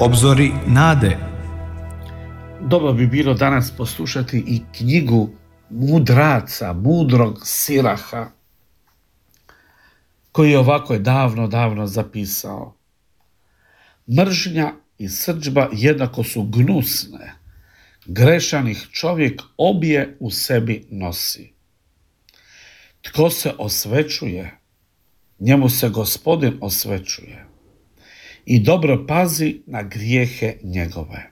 Obzori nade. Dobro bi bilo danas poslušati i knjigu mudraca, mudrog Siraha, koji je ovako davno zapisao. Mržnja i srdžba jednako su gnusne. Grešan ih čovjek obje u sebi nosi. Tko se osvećuje, njemu se Gospodin osvećuje i dobro pazi na grijehe njegove.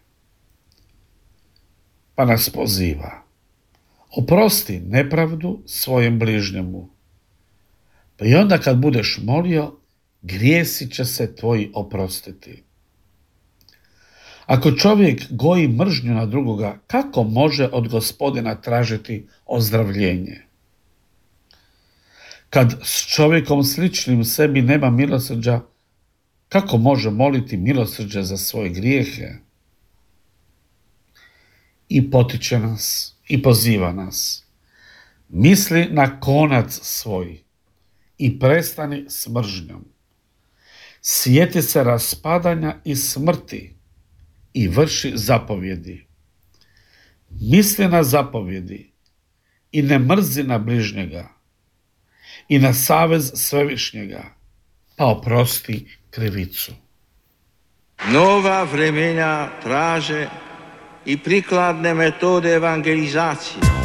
Pa nas poziva: oprosti nepravdu svojem bližnjemu. Pa i onda kad budeš molio, grijesi će se tvoji oprostiti. Ako čovjek goji mržnju na drugoga, kako može od Gospodina tražiti ozdravljenje? Kad s čovjekom sličnim sebi nema milosrđa, kako može moliti milosrđe za svoje grijehe? I potiče nas, i poziva nas: misli na konac svoj i prestani s mržnjom. Sjeti se raspadanja i smrti i vrši zapovjedi. Misli na zapovjedi i ne mrzi na bližnjega i na savez Svevišnjega, pa oprosti krivicu. Nova vremena traže i prikladne metode evangelizacije.